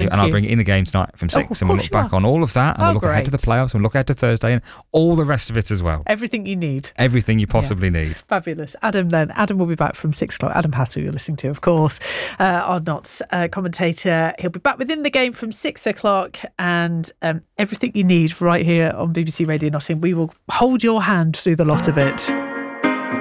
and I'll bring it in the game tonight from 6, and we'll look back on all of that, and we'll look ahead to the playoffs, and we'll look ahead to Thursday, and all the rest of it as well. Everything you need. Everything you possibly need. Fabulous. Adam will be back from 6 o'clock. Adam Hassel, you're listening to, of course, our Notts commentator. He'll be back within the game from 6 o'clock, and everything you need right here on BBC Radio Nottingham. We will hold your hand through the lot of it.